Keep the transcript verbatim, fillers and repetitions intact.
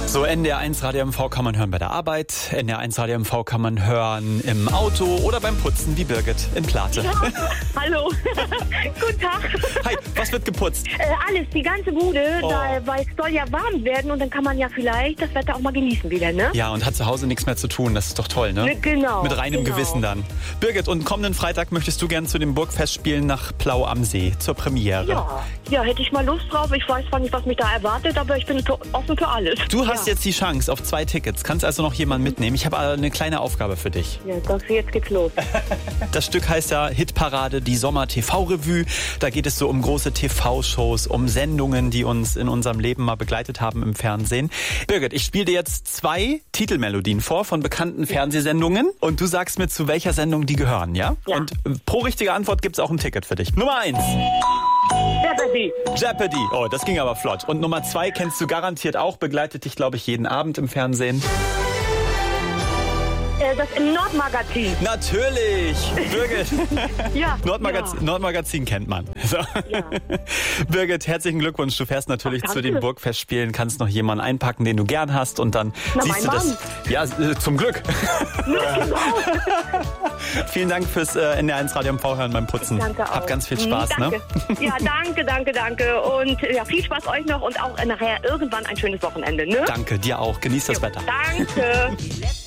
So, N D R eins Radio M V kann man hören bei der Arbeit. N D R eins Radio M V kann man hören im Auto oder beim Putzen, wie Birgit in Plate. Ja, hallo. Guten Tag. Hi, was wird geputzt? Äh, alles, die ganze Bude, Oh. da, weil es soll ja warm werden und dann kann man ja vielleicht das Wetter auch mal genießen wieder, ne? Ja, und hat zu Hause nichts mehr zu tun. Das ist doch toll, ne? Ne, genau, Mit reinem genau. Gewissen dann. Birgit, und kommenden Freitag möchtest du gern zu den Burgfestspielen nach Plau am See zur Premiere. Ja, ja, hätte ich mal Lust drauf. Ich weiß zwar nicht, was mich da erwartet, aber ich bin für, offen für alles. Du hast ja. jetzt die Chance auf zwei Tickets. Kannst also noch jemanden mitnehmen. Ich habe aber eine kleine Aufgabe für dich. Ja, das, jetzt geht's los. Das Stück heißt ja Hitparade, die Sommer-T V-Revue. Da geht es so um große T V-Shows, um Sendungen, die uns in unserem Leben mal begleitet haben im Fernsehen. Birgit, ich spiele dir jetzt zwei Titelmelodien vor von bekannten Fernsehsendungen und du sagst mir, zu welcher Sendung die gehören, ja? Ja. Und pro richtige Antwort gibt's auch ein Ticket für dich. Nummer eins. Jeopardy. Jeopardy. Oh, das ging aber flott. Und Nummer zwei kennst du garantiert auch, begleitet dich, glaube ich, jeden Abend im Fernsehen. Äh, das im Nordmagazin. Natürlich! Birgit! Ja. Nordmagazin, ja. Nordmagazin kennt man. So. Ja. Birgit, herzlichen Glückwunsch. Du fährst natürlich Ach, zu den danke. Burgfestspielen, kannst noch jemanden einpacken, den du gern hast und dann Na, siehst mein du das. Mann. Ja, äh, zum Glück. Ja, genau. Vielen Dank fürs äh, N D R eins Radio M V hören beim Putzen. Danke auch. Hab ganz viel Spaß, danke. ne? Ja, danke, danke, danke. Und ja, viel Spaß euch noch und auch nachher irgendwann ein schönes Wochenende, ne? Danke, dir auch. Genieß das Wetter. Danke.